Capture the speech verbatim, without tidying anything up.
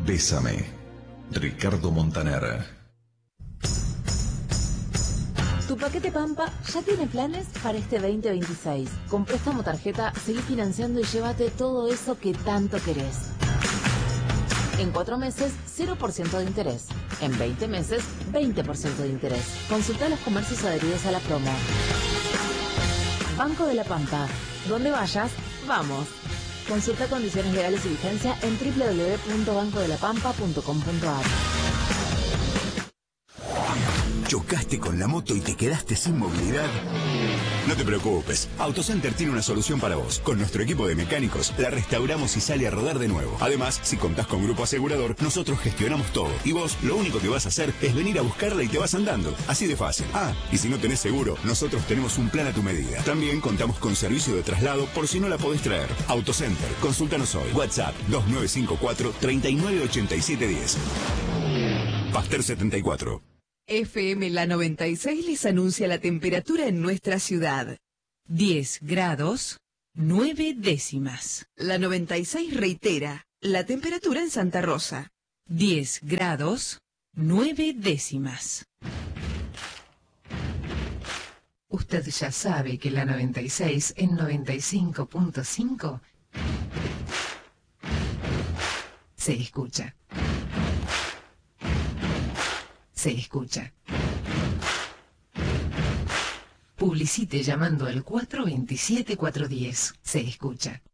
Bésame, Ricardo Montaner. Tu paquete Pampa ya tiene planes para este veinte veintiséis. Con préstamo tarjeta, seguí financiando y llévate todo eso que tanto querés. En cuatro meses, cero por ciento de interés. En veinte meses, veinte por ciento de interés. Consulta los comercios adheridos a la promo. Banco de la Pampa. Donde vayas, vamos. Consulta condiciones legales y vigencia en doble u doble u doble u punto banco de la pampa punto com punto a r. ¿Chocaste con la moto y te quedaste sin movilidad? No te preocupes, AutoCenter tiene una solución para vos. Con nuestro equipo de mecánicos la restauramos y sale a rodar de nuevo. Además, si contás con grupo asegurador, nosotros gestionamos todo. Y vos lo único que vas a hacer es venir a buscarla y te vas andando. Así de fácil. Ah, y si no tenés seguro, nosotros tenemos un plan a tu medida. También contamos con servicio de traslado por si no la podés traer. AutoCenter, consúltanos hoy. WhatsApp dos nueve cinco cuatro, tres nueve ocho siete uno cero. Pasteur setenta y cuatro. F M La noventa y seis les anuncia la temperatura en nuestra ciudad. diez grados, nueve décimas. La noventa y seis reitera la temperatura en Santa Rosa. diez grados, nueve décimas. Usted ya sabe que la noventa y seis en noventa y cinco punto cinco se escucha. Se escucha. Publicite llamando al cuatro dos siete, cuatro uno cero. Se escucha.